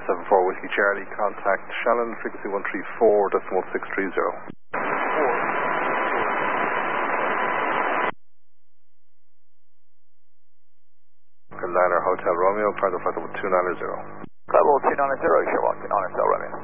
74 Whiskey Charlie, contact Shannon, frequency 134.1630. Niner Hotel Romeo, Cargo Flight 290. Level 290, Sherlock, 290, Romeo.